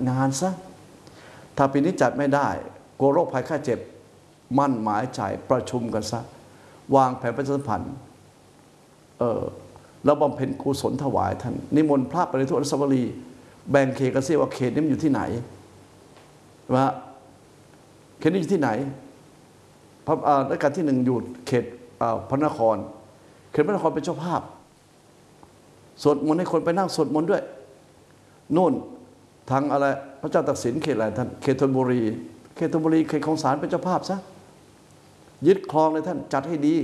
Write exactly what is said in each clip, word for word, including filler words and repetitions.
งานซะถ้าปีนี้จัดไม่ได้กลัวโรคภัยไข้เจ็บมั่นหมายใจประชุมกันซะวางแผนประชาสัมพันธ์เออแล้วบำเพ็ญกุศลถวายท่านนิมนต์พระไปในทุกอนุสาวรีย์แบ่งเขตกันซิว่าเขตนี้มันอยู่ที่ไหนว่าเขตนี้อยู่ที่ไหนพระรัชกาลที่หนึ่งอยู่เขตพระนครเขตพระนครเป็นเจ้าภาพสวดมนต์ให้คนไปนั่งสวดมนต์ด้วยโน่นทางอะไรพระเจ้าตากสินเขตอะไรท่านเขตธนบุรีเขตธนบุรีเขตคลองสานเป็นเจ้าภาพซะยึดครองเลยท่านจัดให้ดี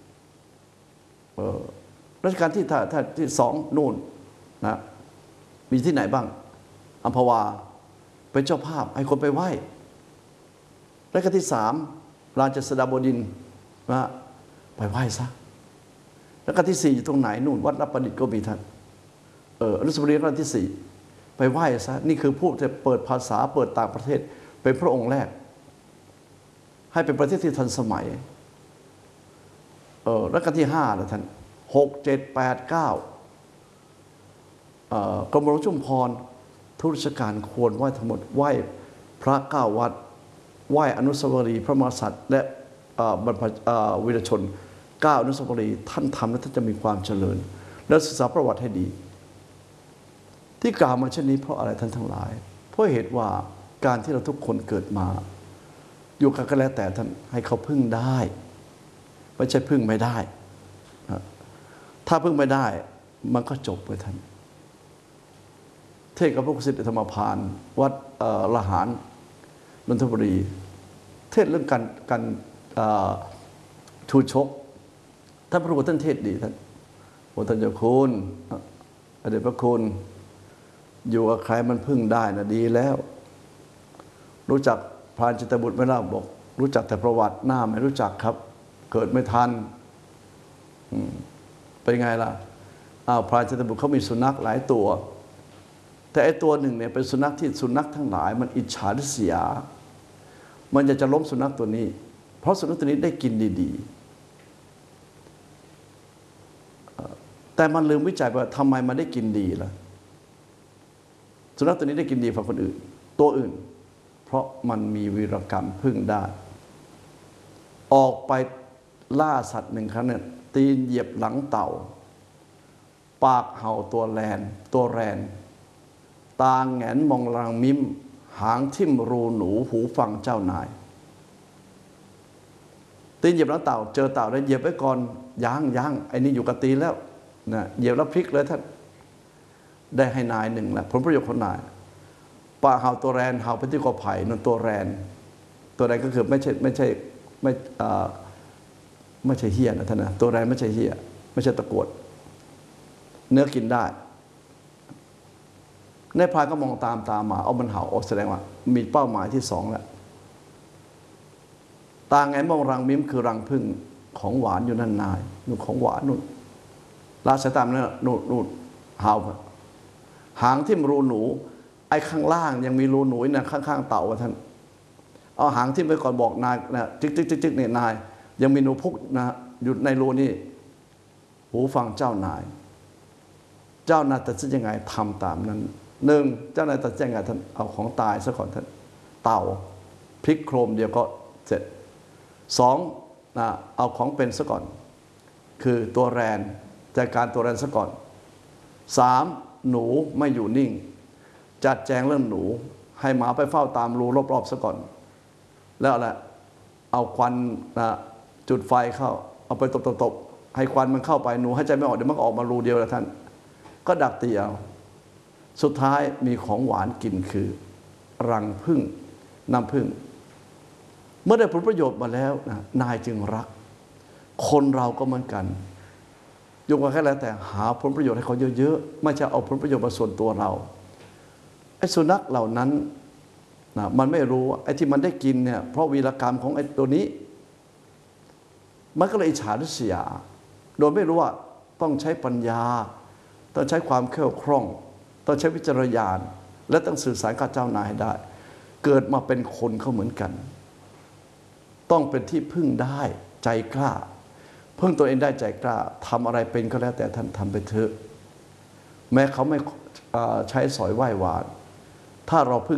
รัชกาลที่ท่าท่าที่สองนู่นนะมีที่ไหนบ้างอัมพวาเป็นเจ้าภาพให้คนไปไหว้รัชกาลที่สามราชสดาบดินทร์นะไปไหว้ซะรัชกาลที่สี่อยู่ตรงไหนนู่นวัดรับประดิษฐ์ก็มีท่านเอออนุสาวรีย์รัชกาลที่สี่ไปไหว้ซะนี่คือผู้จะเปิดภาษาเปิดต่างประเทศเป็นพระองค์แรกให้เป็นประเทศที่ทันสมัยเออรัชกาลที่ห้าแล้วท่านหกเจ็ดแปดเก้ากรมหลวงชุมพรทุกราชการควรไหว้ทั้งหมดไหว้พระเก้าวัดไหว้อนุสาวรีย์พระมหากษัตริย์และบรรพวีรชนเก้าอนุสาวรีย์ท่านทำแล้วท่านจะมีความเจริญและศึกษาประวัติให้ดีที่กล่าวมาเช่นนี้เพราะอะไรท่านทั้งหลายเพราะเหตุว่าการที่เราทุกคนเกิดมาอยู่กันก็แล้วแต่ท่านให้เขาพึ่งได้ไม่ใช่พึ่งไม่ได้ถ้าพึ่งไม่ได้มันก็จบไปท่านเทศกับพระกุศิษย์ธรรมพานวัดละหารนนทบุรีเทศเรื่องการการชูชกท่านพระครูท่านเทศดีท่านโอ้ท่านเจ้าคุณอเดชพระคุณอยู่กับใครมันพึ่งได้นะดีแล้วรู้จักพรานจิตบุตรไม่เล่าบอกรู้จักแต่ประวัติหน้าไม่รู้จักครับเกิดไม่ทันเป็นไงล่ะอ้าวพรานจิตบุตรเขามีสุนัขหลายตัวแต่ไอ้ตัวหนึ่งเนี่ยเป็นสุนัขที่สุนัขทั้งหลายมันอิจฉาริษยามันอยากจะล้มสุนัขตัวนี้เพราะสุนัขตัวนี้ได้กินดีๆแต่มันลืมวิจัยว่าทำไมมันได้กินดีล่ะสุนัขตัวนี้ได้กินดีกว่าคนอื่นตัวอื่นเพราะมันมีวีรกรรมพึ่งได้ออกไปล่าสัตว์หนึ่งครั้งเนี่ยตีนเหยียบหลังเต่าปากเห่าตัวแลนตัวแรนตาแงนมองรังมิ้มหางทิ่มรูหนูหูฟังเจ้านายตีนเหยียบหลังเต่าเจอเต่าแล้วเหยียบไว้ก่อนย่างย่างไอ้นี่อยู่กับตีนแล้วนะเหยียบแล้วพลิกเลยท่านได้ให้นายหนึ่งแหละผลประโยชน์ของนายปากเห่าตัวแรนเห่าไปที่กอไผ่นั่นตัวแรนตัวแรนก็คือไม่ใช่ไม่ใช่ไม่ไม่ใช่เหี้ยนะท่านนะตัวแรนไม่ใช่เหี้ยไม่ใช่ตะกรวดเนื้อกินได้ในพรานก็มองตามตามมาเอามันเห่าออกแสดงว่ามีเป้าหมายที่สองแล้วตาไงมองรังมิ้มคือรังพึ่งของหวานอยู่นั่นนายนู่นของหวานนู่นลาสายตามนั่นนู่นนู่นเห่าหางทิ่มรูหนูไอ้ข้างล่างยังมีรูหนูนะข้างๆเต่าท่านเอาหางทิ่มไปก่อนบอกนายนะจิ๊กจิ๊กจิ๊กจิ๊กเนี่ยนายยังมีหนูพุกนะอยู่ในรูนี่หูฟังเจ้านายเจ้านายตัดสินยังไงทำตามนั้นหนึ่งเจ้านายตัดสินยังไงท่านเอาของตายซะก่อนท่านเต่าพลิกโครมเดียวก็เสร็จสองนะเอาของเป็นซะก่อนคือตัวแรนจัดการตัวแรนซะก่อนสามหนูไม่อยู่นิ่งจัดแจงเรื่องหนูให้หมาไปเฝ้าตามรูรอบๆซะก่อนแล้วอะไรเอาควันนะจุดไฟเข้าเอาไปตบๆๆให้ควันมันเข้าไปหนูให้ใจไม่ออกเดี๋ยวมันก็ออกมารูเดียวแล้วท่านก็ดักตีเอาสุดท้ายมีของหวานกินคือรังผึ้งน้ำผึ้งเมื่อได้ผลประโยชน์มาแล้วนะนายจึงรักคนเราก็เหมือนกันยกว่าแค่แล้วแต่หาผลประโยชน์ให้เขาเยอะๆไม่ใช่เอาผลประโยชน์มาส่วนตัวเราไอ้สุนัขเหล่านั้นนะมันไม่รู้ไอ้ที่มันได้กินเนี่ยเพราะวีรกรรมของไอ้ตัวนี้มันก็เลยอิจฉาริษยาโดยไม่รู้ว่าต้องใช้ปัญญาต้องใช้ความแคล่วคล่องต้องใช้วิจารณญาณและต้องสื่อสารกับเจ้านายให้ได้เกิดมาเป็นคนเขาเหมือนกันต้องเป็นที่พึ่งได้ใจกล้าพึ่งตัวเองได้ใจกล้าทำอะไรเป็นก็แล้วแต่ท่านทำไปเถอะแม้เขาไม่ใช้สอยไหว้วานถ้าเราพึ่ง